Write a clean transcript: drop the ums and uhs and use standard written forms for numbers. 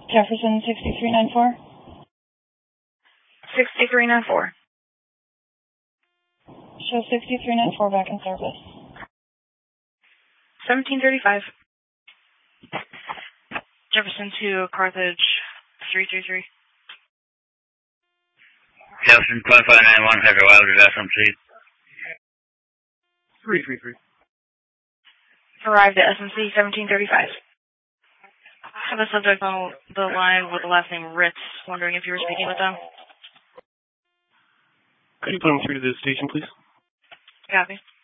Jefferson 6394. 6394. Show 6394 back in service. 1735. Jefferson to Carthage 333. Jefferson 2591, Heather Wilder, SMC. 333. Arrived at SMC 1735. I have a subject on the line with the last name Ritz, wondering if you were speaking with them. Could you put him through to the station, please? Copy.